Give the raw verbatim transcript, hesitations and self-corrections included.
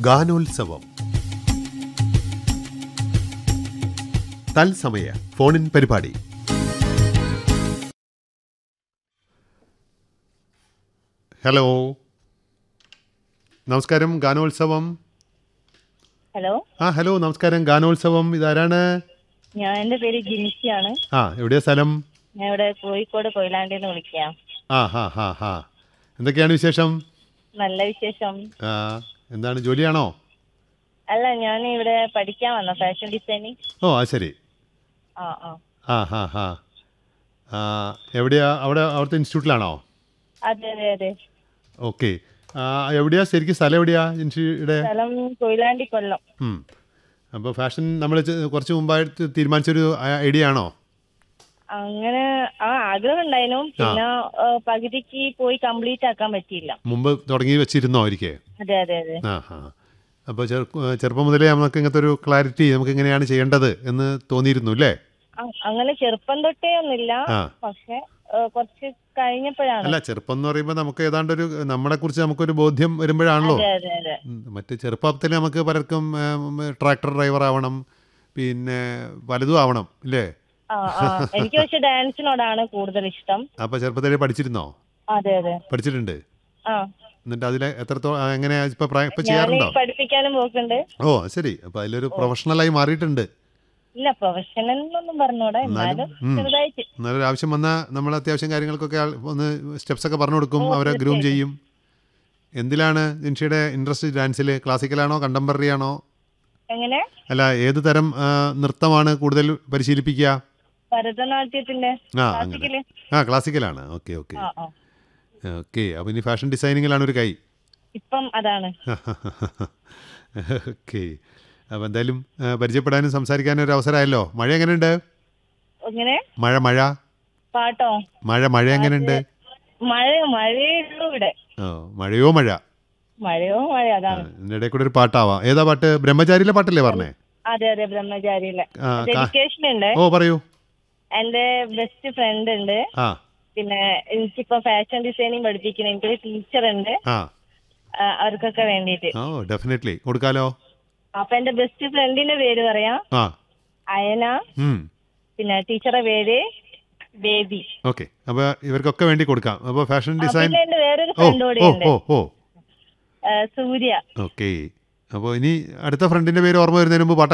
ഗാനോത്സവം തത്സമയ ഫോണിൻ പരിപാടി. ഹലോ, നമസ്കാരം. ഗാനോത്സവം. ഹലോ ആ ഹലോ നമസ്കാരം. ഗാനോത്സവം, ഇതാരാണ്? ഞാൻ എൻ്റെ പേര് ജിൻസിയാണ്. ആ, എവിടെയാ സ്ഥലം? ഞാൻ ഇവിടെ കോഴിക്കോട് കൊയിലാണ്ടിയിൽ നിന്ന് വിളിക്കാം. ആ ഹാ ഹാ ഹാ എന്തൊക്കെയാണ് വിശേഷം? നല്ല വിശേഷം. ആ, എന്താണ്, ജോലിയാണോ? അല്ല, ഞാൻ ഇവിടെ പഠിക്കാൻ വന്ന ഫാഷൻ ഡിസൈനിങ്. ഓ, ആ ശരി. ആ ആ ആ ഹാ ഹാ ആ, എവിടെയാ? അവിടെ അവിടുത്തെ ഇൻസ്റ്റിറ്റ്യൂട്ടിലാണോ? അതെ അതെ അതെ. ഓക്കെ. എവിടെയാ ശരിക്കും സ്ഥലം? എവിടെയാ ജിൻഷിയുടെ സ്ഥലം കൊയിലാണ്ടി, കൊല്ലം. അപ്പോൾ ഫാഷൻ നമ്മൾ കുറച്ച് മുമ്പായിട്ട് തീരുമാനിച്ചൊരു ഐഡിയ ആണോ? അങ്ങനെ ആ ആഗ്രഹം ഉണ്ടായിരുന്നു. പിന്നെ ആ, പകുതിക്ക് പോയി കംപ്ലീറ്റ് ആക്കാൻ പറ്റിയില്ല. മുമ്പ് തുടങ്ങി വെച്ചിരുന്നോ ഒരിക്കൽ? അതെ അതെ അതെ. ആ ഹാ അപ്പോൾ ചെറുപ്പം മുതലേ നമുക്ക് ഇങ്ങനത്തെ ഒരു ക്ലാരിറ്റി, നമുക്ക് എങ്ങനെയാണ് ചെയ്യേണ്ടത് എന്ന് തോന്നിയിരുന്നു അല്ലേ? ആ, അങ്ങനെ ചെറുപ്പം തൊട്ടേ ഒന്നുമില്ല. ആ. പക്ഷെ ആ, കുറച്ച് കഴിഞ്ഞപ്പോഴാണ്. അല്ല, ചെറുപ്പം എന്ന് പറയുമ്പോൾ നമുക്ക് ഏതാണ്ടൊരു നമ്മളെ കുറിച്ച് നമുക്കൊരു ബോധ്യം വരുമ്പോഴാണല്ലോ. അതെ അതെ അതെ. ഉം, മറ്റ് ചെറുപ്പത്തിൽ നമുക്ക് പലർക്കും ട്രാക്ടർ ഡ്രൈവർ ആവണം, പിന്നെ പലതും ആവണം ഇല്ലേ? ആ ആ എനിക്ക് പക്ഷെ ഡാൻസിനോടാണ് കൂടുതൽ ഇഷ്ടം. അപ്പോൾ ചെറുപ്പത്തിലേ പഠിച്ചിരുന്നോ? അതെ അതെ. പഠിച്ചിട്ടുണ്ട്. ആ, എന്നിട്ട് അതിൽ എത്രത്തോളം എങ്ങനെയാ ഇപ്പം ഇപ്പം ഞാൻ ചെയ്യാറുണ്ടോ? പഠിപ്പിക്കാനും പോക്കുണ്ട്. ഓ ശരി. അപ്പോൾ അതിലൊരു പ്രൊഫഷണലായി മാറിയിട്ടുണ്ട്. ഇല്ല, പ്രൊഫഷണൽ എന്നൊന്നും പറഞ്ഞൂടാ, എന്നാലും ചെറുതായിട്ട്. നല്ലൊരു ആവശ്യം വന്നാൽ നമ്മൾ അത്യാവശ്യം കാര്യങ്ങൾക്കൊക്കെ ആൾ ഒന്ന് സ്റ്റെപ്സ് ഒക്കെ പറഞ്ഞു കൊടുക്കും, അവരെ ഗ്രൂം ചെയ്യും. എന്തിലാണ് ജിൻഷിയുടെ ഇൻട്രസ്റ്റ്? ഡാൻസിൽ ക്ലാസിക്കലാണോ കണ്ടംപററി ആണോ? എങ്ങനെ? അല്ല, ഏത് തരം ആ, നൃത്തമാണ് കൂടുതൽ പരിശീലിപ്പിക്കുക? ഭരതനാട്യത്തിന്റെ ആ അങ്ങനെ. ക്ലാസിക്കല്. ആ ക്ലാസിക്കലാണ്. ഓക്കെ ഓക്കെ ആ ആ ഓക്കെ. അപ്പോൾ ഇനി ഫാഷൻ ഡിസൈനിങ്ങിലാണ് ഒരു കൈ. ഇപ്പം അതാണ്. ഓക്കെ. അപ്പോൾ എന്തായാലും ആ, പരിചയപ്പെടാനും സംസാരിക്കാനും ഒരു അവസരമായല്ലോ. മഴ എങ്ങനെയുണ്ട്? എങ്ങനെ? മഴ മഴ പാട്ടോ? മഴ മഴ എങ്ങനെയുണ്ട്? മഴ മഴയുള്ളൂ ഇവിടെ. ഓ, മഴയോ മഴ. മഴയോ മഴ, അതാണ്. ഇതിൻ്റെ ഇടയിൽ കൂടെ ഒരു പാട്ടാവാം. ഏതാ പാട്ട്? ബ്രഹ്മചാരിയിലെ പാട്ടല്ലേ പറഞ്ഞേ? അതെ അതെ, ബ്രഹ്മചാരിയിലെ. ആ, കാ- ഡെഡിക്കേഷൻ ഉണ്ട്. ഓ പറയൂ. എന്റെ ബെസ്റ്റ് ഫ്രണ്ട് ഉണ്ട്. ആ പിന്നെ എനിക്കിപ്പോ ഫാഷൻ ഡിസൈനിങ് പഠിപ്പിക്കുന്ന എനിക്കൊരു ടീച്ചർ ഉണ്ട്. ആ ആ, അവർക്കൊക്കെ വേണ്ടിയിട്ട്. ഓ ഡെഫിനറ്റ്ലി കൊടുക്കാലോ. അപ്പൊ എന്റെ ബെസ്റ്റ് ഫ്രണ്ടിന്റെ പേര് പറയാം, ആ അയന. ഉം പിന്നെ ടീച്ചറുടെ പേര് ബേബി. ഓക്കെ. അപ്പോൾ ഇവർക്കൊക്കെ വേണ്ടി കൊടുക്കാം. അപ്പോൾ ഫാഷൻ ആ, ഡിസൈൻ. പിന്നെ എന്റെ വേറൊരു ഓ ഫ്രണ്ട് കൂടെ ഓ ഉണ്ട്, ഓ ഓ സൂര്യ. ഓക്കെ. അപ്പോൾ ഇനി അടുത്ത ഫ്രണ്ടിൻ്റെ പേര് ഓർമ്മ വരുന്നതിന് മുമ്പ് പാട്ട്